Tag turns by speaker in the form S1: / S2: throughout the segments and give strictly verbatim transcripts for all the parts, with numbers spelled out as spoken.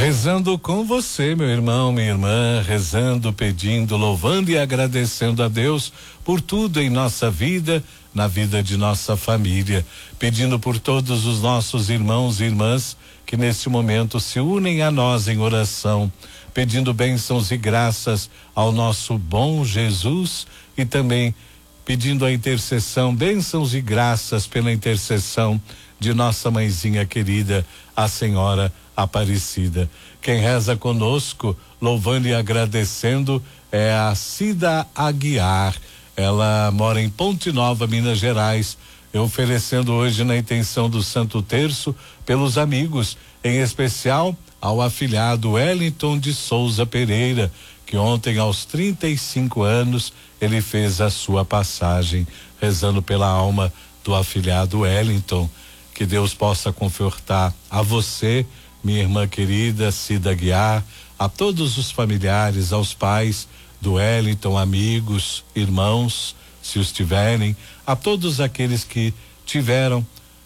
S1: Rezando com você, meu irmão, minha irmã, rezando, pedindo, louvando e agradecendo a Deus por tudo em nossa vida, na vida de nossa família, pedindo por todos os nossos irmãos e irmãs que neste momento se unem a nós em oração, pedindo bênçãos e graças ao nosso bom Jesus e também pedindo a intercessão, bênçãos e graças pela intercessão de nossa mãezinha querida, a Senhora Aparecida. Quem reza conosco, louvando e agradecendo, é a Cida Aguiar. Ela mora em Ponte Nova, Minas Gerais, oferecendo hoje na intenção do Santo Terço pelos amigos, em especial ao afilhado Wellington de Souza Pereira, que ontem aos trinta e cinco anos ele fez a sua passagem, rezando pela alma do afilhado Wellington. Que Deus possa confortar a você, minha irmã querida Cida Aguiar, a todos os familiares, aos pais do Wellington, amigos, irmãos, se os tiverem, a todos aqueles que tiveram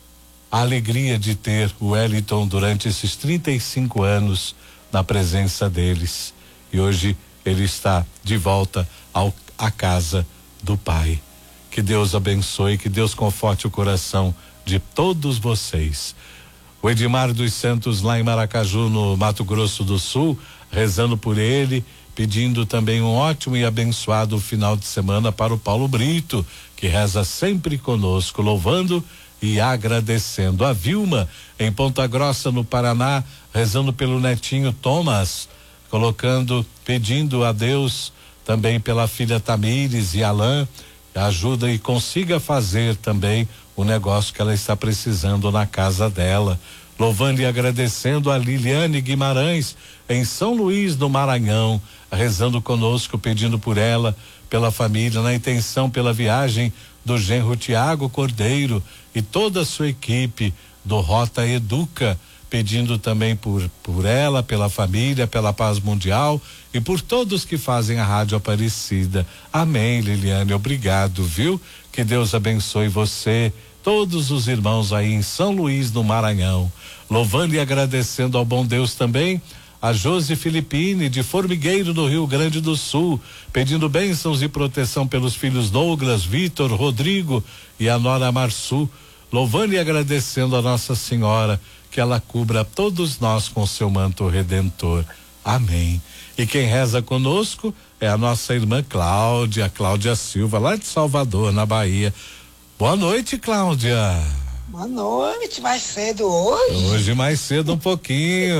S1: a alegria de ter o Wellington durante esses trinta e cinco anos na presença deles. E hoje ele está de volta ao, à casa do Pai. Que Deus abençoe, que Deus conforte o coração de todos vocês. O Edmar dos Santos, lá em Maracaju, no Mato Grosso do Sul, rezando por ele, pedindo também um ótimo e abençoado final de semana para o Paulo Brito, que reza sempre conosco, louvando e agradecendo. A Vilma, em Ponta Grossa, no Paraná, rezando pelo netinho Thomas, colocando, pedindo a Deus também pela filha Tamires e Alain, ajuda e consiga fazer também o negócio que ela está precisando na casa dela. Louvando e agradecendo a Liliane Guimarães, em São Luís, no Maranhão, rezando conosco, pedindo por ela, pela família, na intenção pela viagem do genro Tiago Cordeiro e toda a sua equipe do Rota Educa, pedindo também por, por ela, pela família, pela paz mundial e por todos que fazem a Rádio Aparecida. Amém, Liliane, obrigado, viu? Que Deus abençoe você, todos os irmãos aí em São Luís, no Maranhão. Louvando e agradecendo ao bom Deus também a Josi Filipine, de Formigueiro, no Rio Grande do Sul, pedindo bênçãos e proteção pelos filhos Douglas, Vitor, Rodrigo e a nora Marçu. Louvando e agradecendo a Nossa Senhora, que ela cubra todos nós com seu manto redentor. Amém. E quem reza conosco é a nossa irmã Cláudia, Cláudia Silva, lá de Salvador, na Bahia. Boa noite, Cláudia.
S2: Boa noite, mais cedo hoje.
S1: Hoje mais cedo um pouquinho.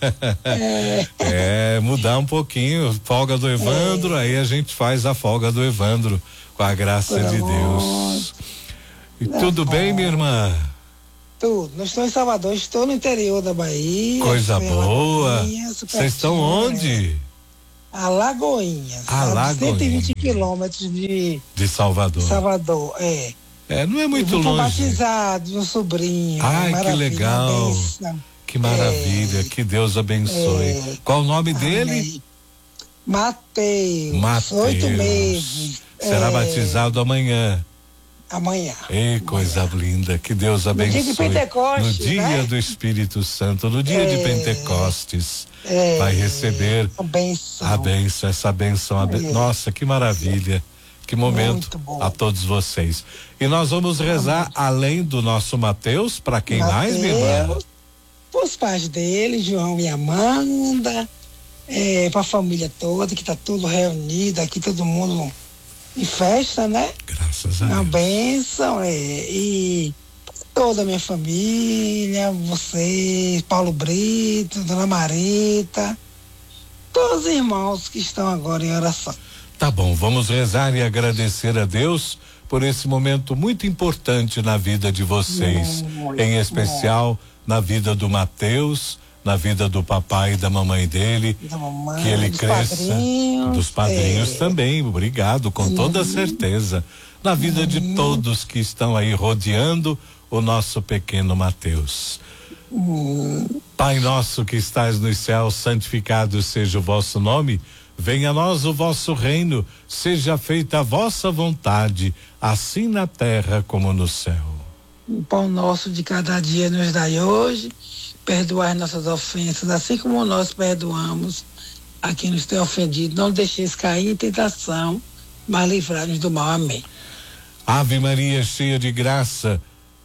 S1: É, é mudar um pouquinho. Folga do Evandro, é. Aí a gente faz a folga do Evandro, com a graça Pelo de Deus. E Não, tudo bem, minha irmã?
S2: Tudo. Não estou em Salvador, estou no interior da Bahia.
S1: Coisa boa. Vocês estão onde?
S2: Alagoinhas.
S1: Alagoinhas.
S2: cento e vinte quilômetros de,
S1: de Salvador.
S2: De Salvador, é.
S1: É, não é muito longe.
S2: Batizado de um sobrinho.
S1: Ai, que legal. Benção. Que maravilha, é. Que Deus abençoe. É. Qual o nome dele?
S2: Amém. Mateus.
S1: Mateus.
S2: Oito meses.
S1: Será
S2: é.
S1: batizado amanhã.
S2: Amanhã.
S1: Ei, coisa
S2: amanhã.
S1: linda, que Deus abençoe.
S2: No dia de Pentecostes,
S1: no dia
S2: né?
S1: do Espírito Santo, no dia é, de Pentecostes,
S2: é,
S1: vai receber
S2: a bênção.
S1: A bênção, essa bênção. A bênção. É. Nossa, que maravilha. Que momento a todos vocês. E nós vamos rezar além do nosso Mateus, para quem Mateus, mais, minha irmã?
S2: Para os pais dele, João e Amanda, é, para a família toda, que está tudo reunido aqui, todo mundo em festa, né?
S1: Graças a Deus.
S2: Uma bênção, é, e toda a minha família, vocês, Paulo Brito, Dona Marita, todos os irmãos que estão agora em oração.
S1: Tá bom, vamos rezar e agradecer a Deus por esse momento muito importante na vida de vocês, muito, em especial muito. Na vida do Mateus, na vida do papai e da mamãe dele,
S2: da mamãe,
S1: que ele
S2: dos
S1: cresça,
S2: padrinhos,
S1: dos padrinhos
S2: é.
S1: também, obrigado, com uhum. toda certeza, na vida uhum. de todos que estão aí rodeando o nosso pequeno Mateus.
S2: Uhum.
S1: Pai nosso que estás nos céus, santificado seja o vosso nome. Venha a nós o vosso reino, seja feita a vossa vontade, assim na terra como no céu.
S2: O pão nosso de cada dia nos dai hoje, perdoar nossas ofensas, assim como nós perdoamos a quem nos tem ofendido. Não deixeis cair em tentação, mas livrai-nos do mal. Amém.
S1: Ave Maria, cheia de graça,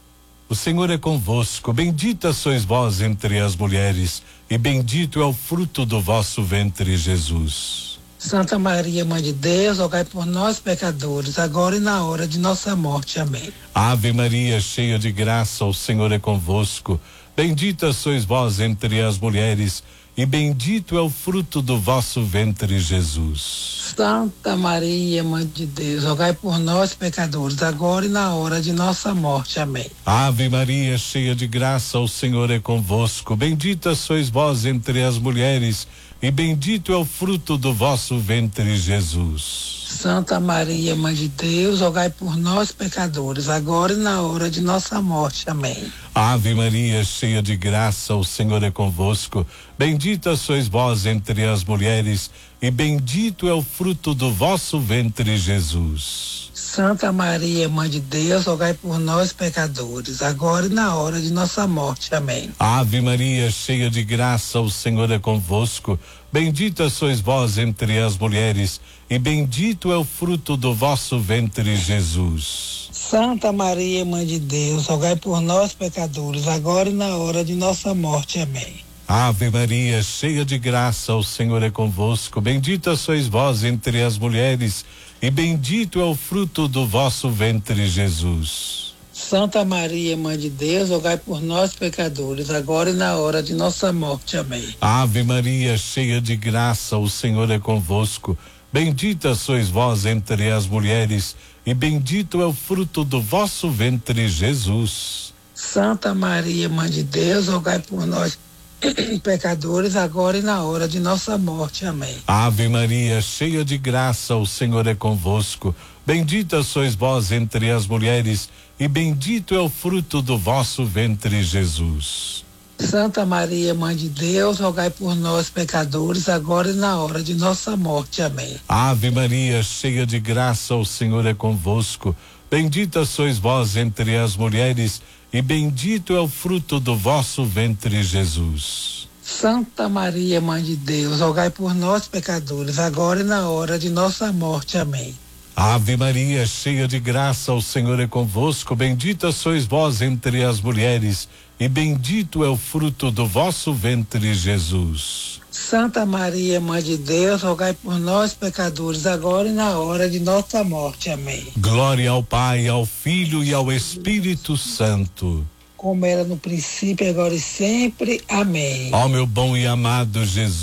S1: o Senhor é convosco. Bendita sois vós entre as mulheres, e bendito é o fruto do vosso ventre, Jesus.
S2: Santa Maria, Mãe de Deus, rogai por nós, pecadores, agora e na hora de nossa morte. Amém.
S1: Ave Maria, cheia de graça, o Senhor é convosco. Bendita sois vós entre as mulheres, e bendito é o fruto do vosso ventre, Jesus.
S2: Santa Maria, Mãe de Deus, rogai por nós, pecadores, agora e na hora de nossa morte. Amém.
S1: Ave Maria, cheia de graça, o Senhor é convosco. Bendita sois vós entre as mulheres, e bendito é o fruto do vosso ventre, Jesus.
S2: Santa Maria, Mãe de Deus, rogai por nós, pecadores, agora e na hora de nossa morte. Amém.
S1: Ave Maria, cheia de graça, o Senhor é convosco. Bendita sois vós entre as mulheres, e bendito é o fruto do vosso ventre, Jesus.
S2: Santa Maria, Mãe de Deus, rogai por nós, pecadores, agora e na hora de nossa morte. Amém.
S1: Ave Maria, cheia de graça, o Senhor é convosco. Bendita sois vós entre as mulheres, e bendito é o fruto do vosso ventre, Jesus.
S2: Santa Maria, Mãe de Deus, rogai por nós, pecadores, agora e na hora de nossa morte. Amém.
S1: Ave Maria, cheia de graça, o Senhor é convosco. Bendita sois vós entre as mulheres, e bendito é o fruto do vosso ventre, Jesus.
S2: Santa Maria, Mãe de Deus, rogai por nós, pecadores, agora e na hora de nossa morte. Amém.
S1: Ave Maria, cheia de graça, o Senhor é convosco. Bendita sois vós entre as mulheres, e bendito é o fruto do vosso ventre, Jesus.
S2: Santa Maria, Mãe de Deus, rogai por nós, pecadores, agora e na hora de nossa morte. Amém.
S1: Ave Maria, cheia de graça, o Senhor é convosco. Bendita sois vós entre as mulheres, e bendito é o fruto do vosso ventre, Jesus.
S2: Santa Maria, Mãe de Deus, rogai por nós, pecadores, agora e na hora de nossa morte. Amém.
S1: Ave Maria, cheia de graça, o Senhor é convosco. Bendita sois vós entre as mulheres, e bendito é o fruto do vosso ventre, Jesus.
S2: Santa Maria, Mãe de Deus, rogai por nós, pecadores, agora e na hora de nossa morte. Amém.
S1: Ave Maria, cheia de graça, o Senhor é convosco. Bendita sois vós entre as mulheres, e bendito é o fruto do vosso ventre, Jesus.
S2: Santa Maria, Mãe de Deus, rogai por nós, pecadores, agora e na hora de nossa morte. Amém.
S1: Glória ao Pai, ao Filho e ao Espírito Santo,
S2: como era no princípio, agora e sempre. Amém.
S1: Ó meu bom e amado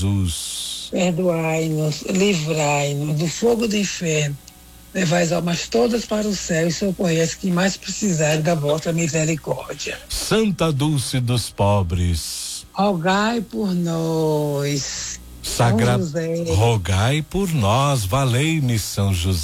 S1: Jesus,
S2: perdoai-nos, livrai-nos do fogo do inferno, levai as almas todas para o céu e socorrei as que mais precisarem da vossa misericórdia.
S1: Santa Dulce dos pobres,
S2: rogai por nós.
S1: Sagrado, rogai por nós, valei-me São José.